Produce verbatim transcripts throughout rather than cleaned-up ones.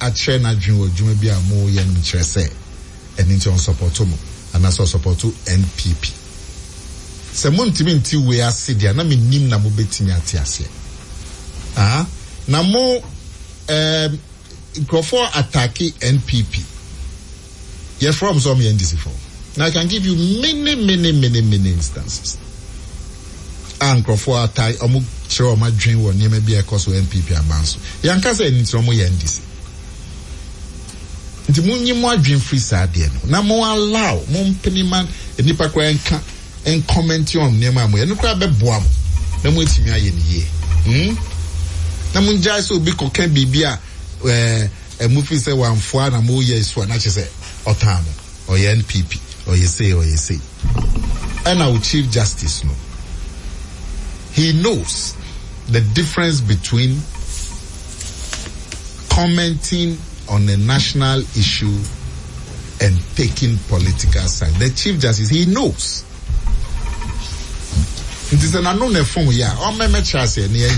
akyerɛ na dwen wɔ dwuma bi a mo yɛ no kyerɛ sɛ ɛni nti on support mo ana so support N P P sɛ mo ntimi nti we ase dia na me nim na mo betimi ate ase ah na mo um nkrofo attack N P P you're from some N D C for now I can give you many many many many instances and nkrofo attack omo kyerɛ o ma dwen wɔ nneɛma bi ɛkɔ so N P P abanso yanka sɛ ni tro mo yɛ N D C nti mo nyi mo adwen free saa de no na mo allow mo mpeniman enipa kwa enka en comment on nneɛma mo eno kwa bɛboa mo na mo etimi ayɛ ne yie hm na mo njai so bi kokan bibia eh emufi sɛ wanfoa na mo yɛ so na kyerɛ sɛ ɔtamo ɔyɛ N P P ɔyɛ say ɔyɛ say and our Chief Justice no he knows the difference between commenting on a national issue and taking political side. The Chief Justice, he knows. It is an unknown form, yeah. Or my chance, yeah, yeah,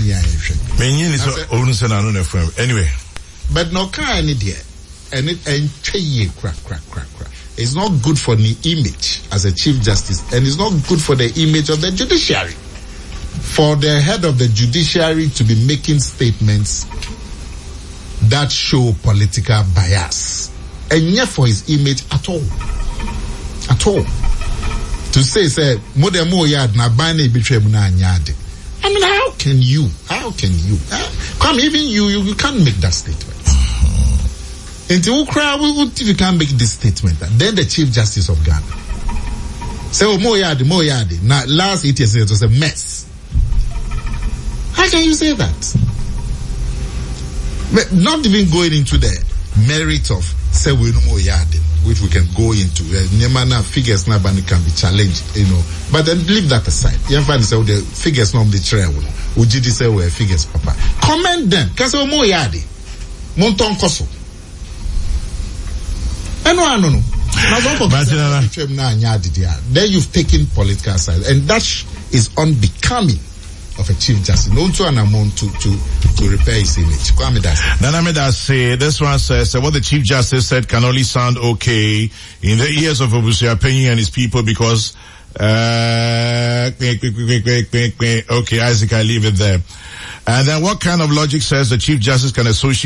yeah. Anyway. But no kind of idea. And it and crack, crack, crack, crack. It's not good for the image as a Chief Justice, and it's not good for the image of the judiciary. For the head of the judiciary to be making statements that show political bias, and yet for his image at all, at all, to say, say, more than more yard na bane betray muna anyade. I mean, how can you? How can you? How, come, even you, you, you can't make that statement. Until we cry, if you can't make this statement, then the Chief Justice of Ghana say, oh, more yard, more yard. Now, last eight years it was a mess. How can you say that? But not even going into the merit of say we no more yarding, which we can go into. Nemana figures now can be challenged, you know. But then leave that aside. You find say the figures not the trail. Ujidi say we figures, papa. Comment them. Cause we more yarding. Monton koso. And no, no, no. Then you've taken political side, and that is unbecoming of a Chief Justice. No to an amount to, to, to repair his image. Nana Meda say, this one says, uh, what the Chief Justice said can only sound okay in the ears of Obusia Penny and his people because, uh, okay, Isaac, I leave it there. And then what kind of logic says the Chief Justice can associate